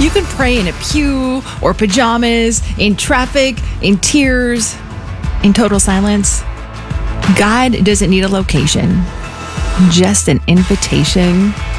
You can pray in a pew or pajamas, in traffic, in tears, in total silence. God doesn't need a location, just an invitation